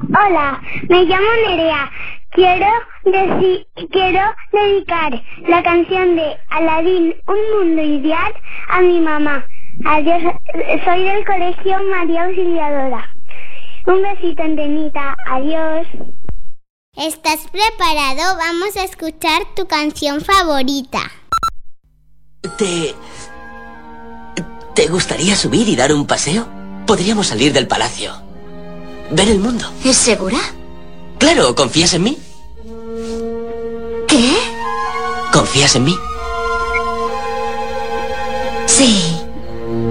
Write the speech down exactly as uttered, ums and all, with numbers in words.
Hola, me llamo Nerea. Quiero, deci quiero dedicar la canción de Aladín, Un Mundo Ideal, a mi mamá. Adiós, soy del colegio María Auxiliadora. Un besito, Antenita. Adiós. ¿Estás preparado? Vamos a escuchar tu canción favorita. ¿Te... ¿Te gustaría subir y dar un paseo? Podríamos salir del palacio. Ver el mundo. ¿Es segura? Claro, ¿confías en mí? ¿Qué? ¿Confías en mí? Sí.